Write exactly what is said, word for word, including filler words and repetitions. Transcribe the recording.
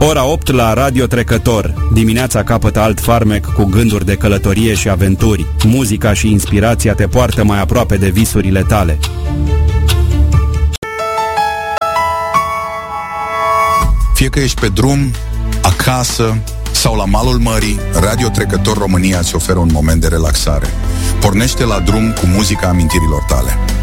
Ora opt la Radio Trecător. Dimineața capătă alt farmec cu gânduri de călătorie și aventuri. Muzica și inspirația te poartă mai aproape de visurile tale. Fie că ești pe drum, acasă sau la malul mării, Radio Trecător România îți oferă un moment de relaxare. Pornește la drum cu muzica amintirilor tale.